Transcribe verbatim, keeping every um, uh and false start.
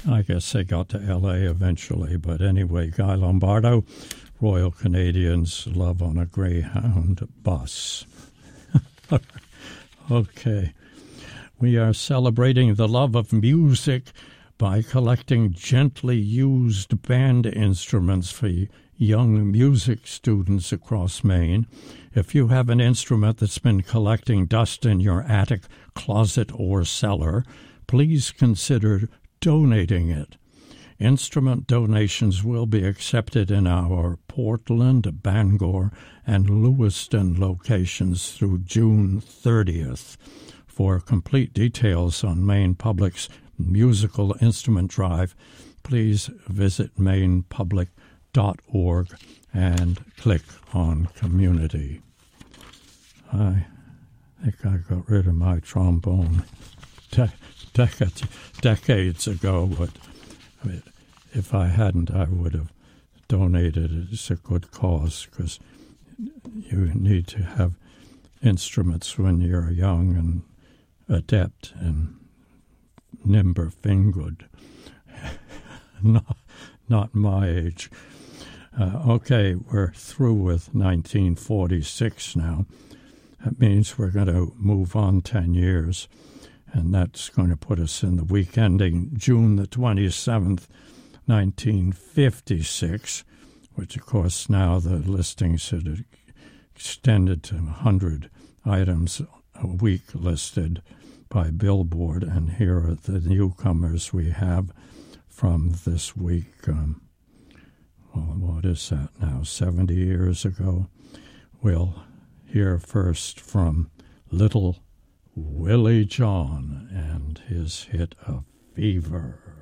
I guess they got to L A eventually, but anyway, Guy Lombardo, Royal Canadians, Love on a Greyhound Bus. Okay. We are celebrating the love of music by collecting gently used band instruments for young music students across Maine. If you have an instrument that's been collecting dust in your attic, closet, or cellar, please consider donating it. Instrument donations will be accepted in our Portland, Bangor, and Lewiston locations through June thirtieth. For complete details on Maine Public's musical instrument drive, please visit maine public dot org and click on Community. I think I got rid of my trombone de- decades, decades ago, but if I hadn't, I would have donated it. It's a good cause because you need to have instruments when you're young and adept and nimber-fingered. not, not my age. Uh, okay, we're through with nineteen forty-six now. That means we're going to move on ten years, and that's going to put us in the week ending June the twenty-seventh, nineteen fifty-six, which, of course, now the listings had extended to one hundred items a week listed by Billboard, and here are the newcomers we have from this week. Um, well, what is that now, seventy years ago? We'll hear first from Little Willie John and his hit of Fever.